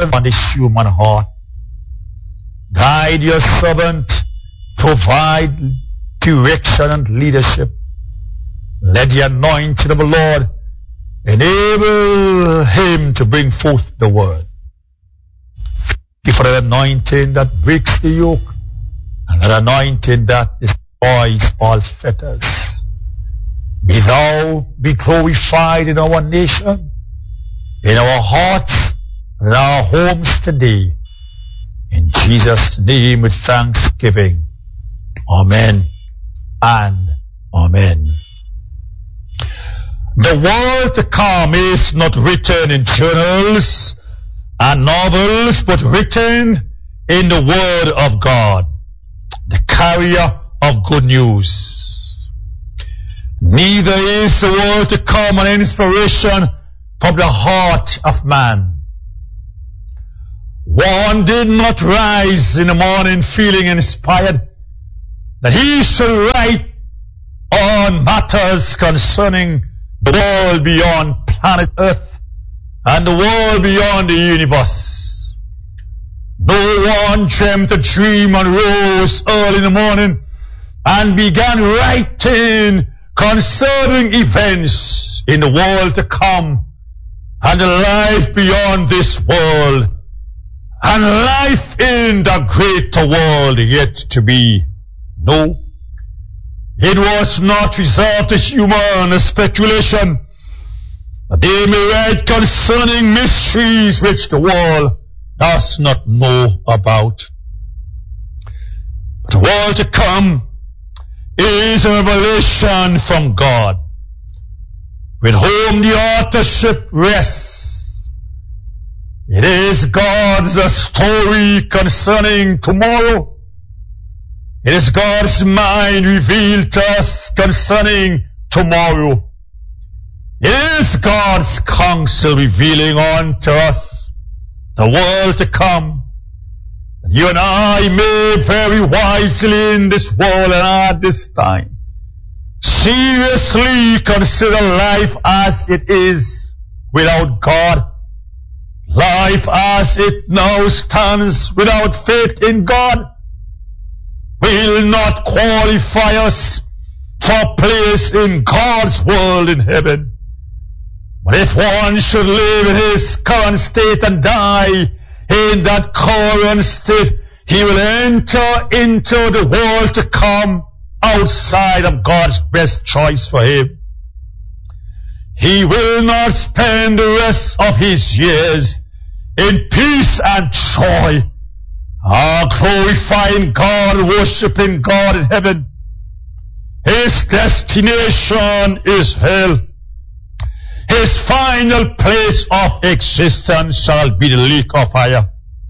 on this human heart. Guide your servant, provide direction and leadership. Let the anointing of the Lord enable him to bring forth the word. Thank you for the anointing that breaks the yoke, and that anointing that destroys all fetters. Be thou be glorified in our nation, in our hearts, in our homes today. In Jesus' name with thanksgiving. Amen and amen. The world to come is not written in journals and novels, but written in the Word of God, the carrier of good news. Neither is the world to come an inspiration from the heart of man. One did not rise in the morning feeling inspired that he should write on matters concerning the world beyond planet Earth and the world beyond the universe. No one dreamt a dream and rose early in the morning and began writing concerning events in the world to come and the life beyond this world and life in the greater world yet to be. No, it was not reserved to human speculation that they may write concerning mysteries which the world does not know about. But the world to come is a revelation from God, with whom the authorship rests. It is God's story concerning tomorrow. It is God's mind revealed to us concerning tomorrow. It is God's counsel revealing unto us the world to come. And you and I may very wisely in this world and at this time seriously consider life as it is without God. Life as it now stands without faith in God will not qualify us for place in God's world in heaven. But if one should live in his current state and die in that current state, he will enter into the world to come outside of God's best choice for him. He will not spend the rest of his years in peace and joy, glorifying God, worshiping God in heaven. His destination is hell. His final place of existence shall be the lake of fire.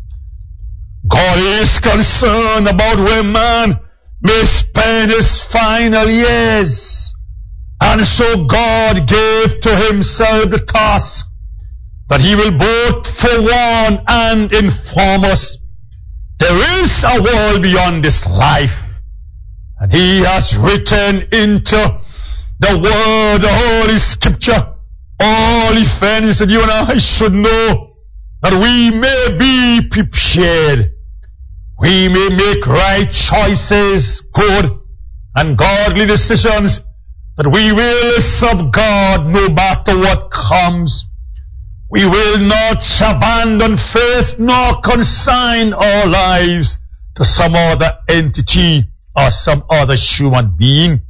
God is concerned about where man may spend his final years. And so God gave to himself the task that he will both forewarn and inform us. There is a world beyond this life. And he has written into the Word, the Holy Scripture, all events that you and I should know, that we may be prepared. We may make right choices, good and godly decisions, that we will serve God no matter what comes. We will not abandon faith nor consign our lives to some other entity or some other human being.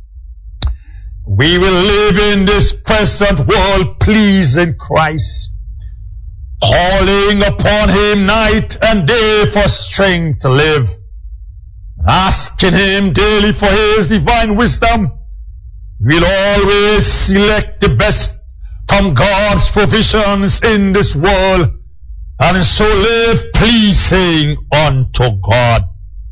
We will live in this present world pleasing Christ, calling upon Him night and day for strength to live, asking Him daily for His divine wisdom. We'll always select the best from God's provisions in this world, and so live pleasing unto God.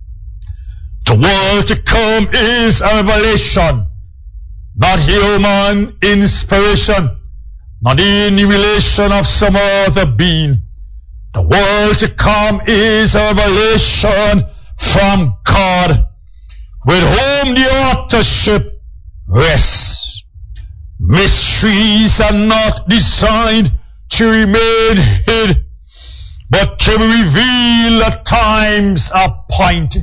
The world to come is a revelation, not human inspiration, not the revelation of some other being. The world to come is a revelation from God, with whom the authorship rests. Mysteries are not designed to remain hid, but but to reveal at times appointed.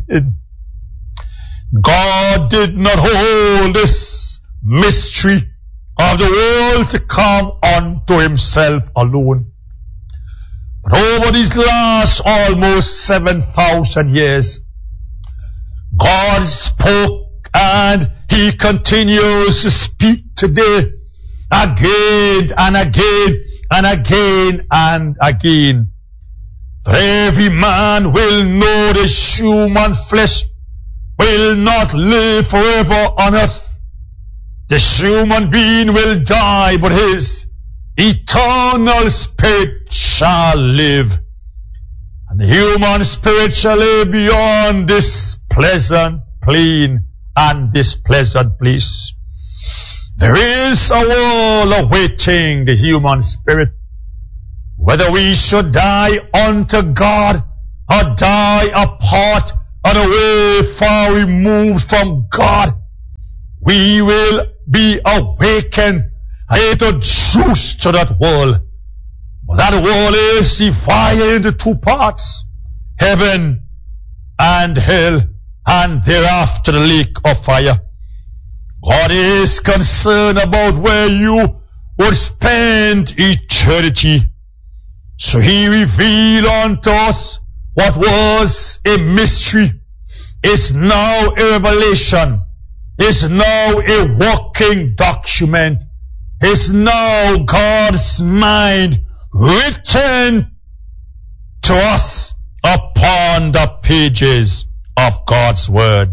God did not hold this mystery of the world to come unto himself alone. But over these last almost 7,000 years, God spoke, and he continues to speak today, again and again and again and again. That every man will know the human flesh will not live forever on earth. The human being will die, but his eternal spirit shall live. And the human spirit shall live beyond this pleasant plain and this pleasant place. There is a world awaiting the human spirit. Whether we should die unto God or die apart and away far removed from God, we will be awakened and introduced to that world. But that world is divided into two parts, heaven and hell, and thereafter the lake of fire. God is concerned about where you would spend eternity. So he revealed unto us what was a mystery is now a revelation, is now a walking document, is now God's mind written to us upon the pages of God's Word.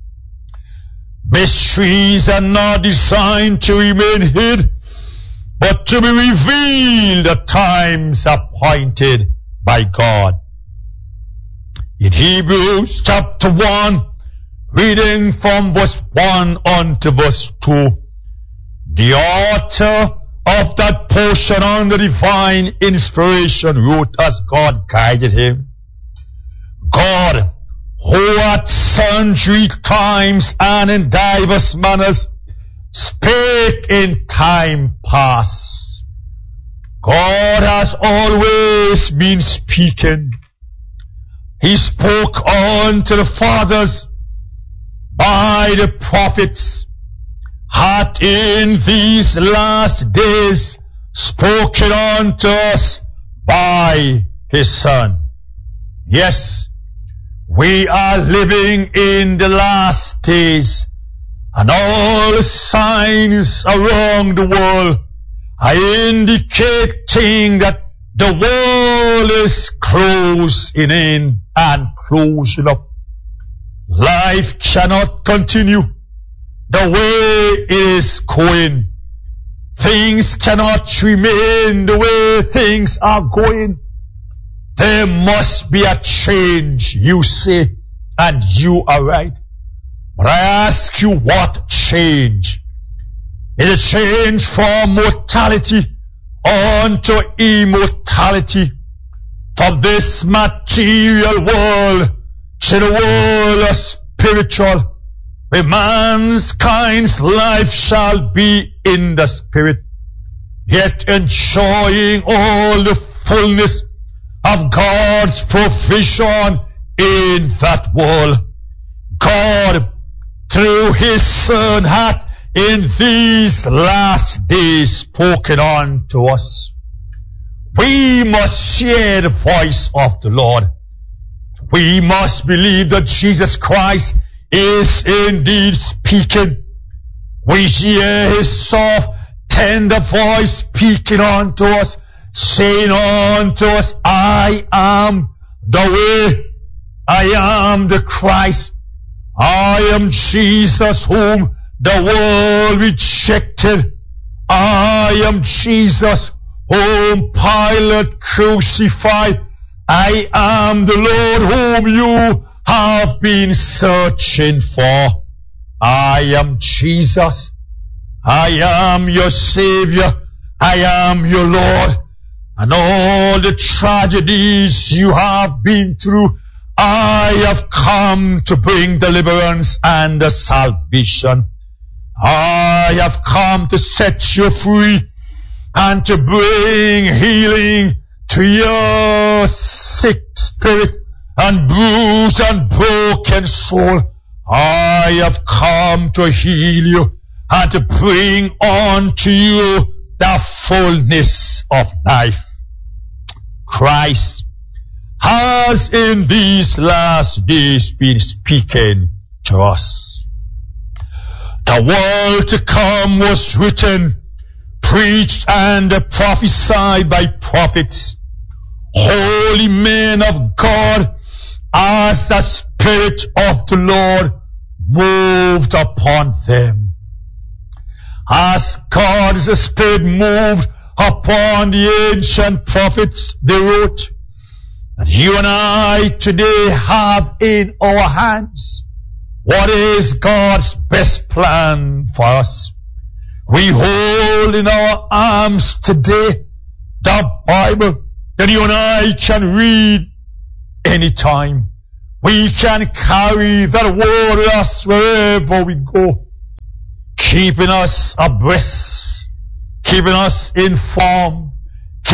Mysteries are not designed to remain hid, but to be revealed at times appointed by God. In Hebrews chapter 1, reading from verse 1 unto verse 2, the author of that portion under divine inspiration wrote as God guided him. God, who at sundry times and in divers manners spake in time past. God has always been speaking. He spoke unto the fathers by the prophets, hath in these last days spoken unto us by his Son. Yes, we are living in the last days, and all the signs around the world are indicating that the world is closing in and closing up. Life cannot continue the way it is going. Things cannot remain the way things are going. There must be a change, you say, and you are right. But I ask you, what change? Is it change from mortality unto immortality? From this material world to the world of spiritual, where mankind's life shall be in the spirit, yet enjoying all the fullness of God's provision in that world. God, through his Son, hath in these last days spoken unto us. We must hear the voice of the Lord. We must believe that Jesus Christ is indeed speaking. We hear his soft, tender voice speaking unto us, saying unto us, I am the way, I am the Christ, I am Jesus whom the world rejected, I am Jesus whom Pilate crucified, I am the Lord whom you have been searching for. I am Jesus, I am your Savior, I am your Lord. And all the tragedies you have been through, I have come to bring deliverance and salvation. I have come to set you free and to bring healing to your sick spirit and bruised and broken soul, I have come to heal you and to bring unto you the fullness of life. Christ has in these last days been speaking to us. The world to come was written, preached and prophesied by prophets, holy men of God, as the Spirit of the Lord moved upon them. As God's Spirit moved upon the ancient prophets, they wrote, that you and I today have in our hands what is God's best plan for us. We hold in our arms today the Bible that you and I can read anytime. We can carry that word with us wherever we go, keeping us abreast, keeping us informed,